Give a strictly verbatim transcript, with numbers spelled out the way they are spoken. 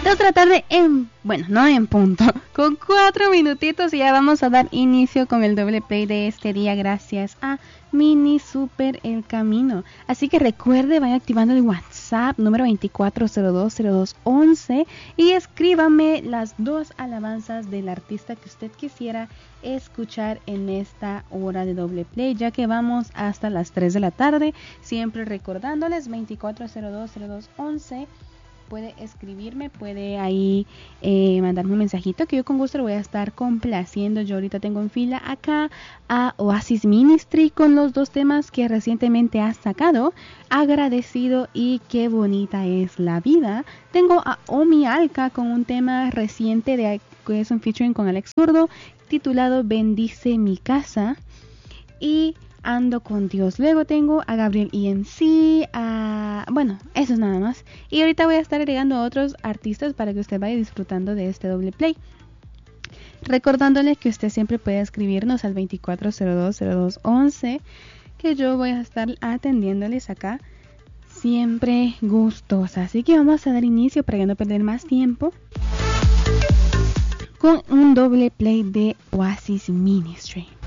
Dos de la tarde en, bueno, no en punto, con cuatro minutitos y ya vamos a dar inicio con el doble play de este día gracias a Mini Super El Camino. Así que recuerde, vaya activando el WhatsApp número veinticuatro cero dos cero dos once y escríbame las dos alabanzas del artista que usted quisiera escuchar en esta hora de doble play, ya que vamos hasta las tres de la tarde. Siempre recordándoles veinticuatro cero dos cero dos once. Puede escribirme, puede ahí eh, mandarme un mensajito que yo con gusto lo voy a estar complaciendo. Yo ahorita tengo en fila acá a Oasis Ministry con los dos temas que recientemente ha sacado, Agradecido y Qué bonita es la vida. Tengo a Omi Alca con un tema reciente de que es un featuring con Alex Zurdo titulado Bendice mi casa y Ando con Dios. Luego tengo a Gabriel E M C, a... bueno, eso es nada más. Y ahorita voy a estar agregando a otros artistas para que usted vaya disfrutando de este doble play. Recordándole que usted siempre puede escribirnos al veinticuatro cero dos cero dos once, que yo voy a estar atendiéndoles acá siempre gustosa. Así que vamos a dar inicio para no perder más tiempo con un doble play de Oasis Ministry.